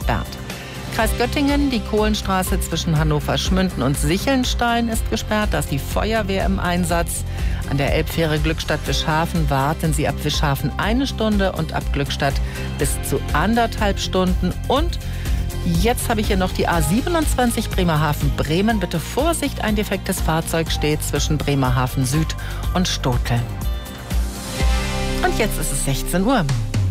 gesperrt. Kreis Göttingen, die Kohlenstraße zwischen Hannover-Schmünden und Sichelnstein ist gesperrt. Da ist die Feuerwehr im Einsatz. An der Elbfähre Glückstadt-Wischhafen warten Sie ab Wischhafen 1 Stunde und ab Glückstadt bis zu 1,5 Stunden. Und jetzt habe ich hier noch die A27 Bremerhaven-Bremen. Bitte Vorsicht, ein defektes Fahrzeug steht zwischen Bremerhaven Süd und Stotel. Und jetzt ist es 16 Uhr.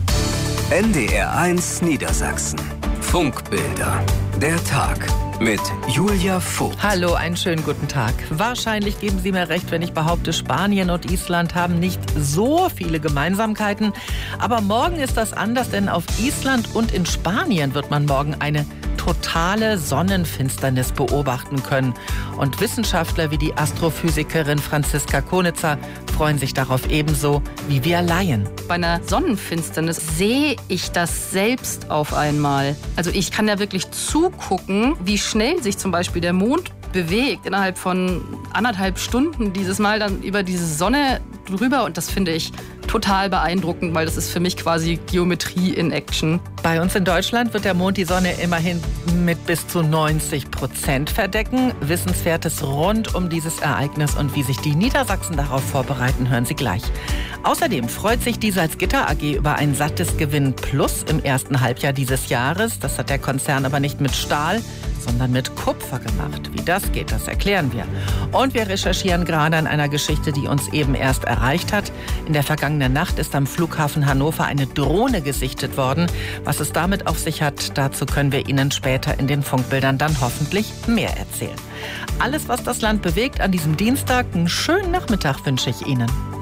NDR1 Niedersachsen. Funkbilder. Der Tag mit Julia Vogt. Hallo, einen schönen guten Tag. Wahrscheinlich geben Sie mir recht, wenn ich behaupte, Spanien und Island haben nicht so viele Gemeinsamkeiten. Aber morgen ist das anders, denn auf Island und in Spanien wird man morgen eine totale Sonnenfinsternis beobachten können. Und Wissenschaftler wie die Astrophysikerin Franziska Konitzer freuen sich darauf ebenso wie wir Laien. Bei einer Sonnenfinsternis sehe ich das selbst auf einmal. Also ich kann ja wirklich zugucken, wie schnell sich zum Beispiel der Mond bewegt. Innerhalb von 1,5 Stunden dieses Mal dann über diese Sonne drüber. Und das finde ich total beeindruckend, weil das ist für mich quasi Geometrie in Action. Bei uns in Deutschland wird der Mond die Sonne immerhin mit bis zu 90% verdecken. Wissenswertes rund um dieses Ereignis und wie sich die Niedersachsen darauf vorbereiten, hören Sie gleich. Außerdem freut sich die Salzgitter AG über ein sattes Gewinn Plus im ersten Halbjahr dieses Jahres. Das hat der Konzern aber nicht mit Stahl, sondern mit Kupfer gemacht. Wie das geht, das erklären wir. Und wir recherchieren gerade an einer Geschichte, die uns eben erst erreicht hat. In der vergangenen Nacht ist am Flughafen Hannover eine Drohne gesichtet worden. Was es damit auf sich hat, dazu können wir Ihnen später in den Funkbildern dann hoffentlich mehr erzählen. Alles, was das Land bewegt an diesem Dienstag, einen schönen Nachmittag wünsche ich Ihnen.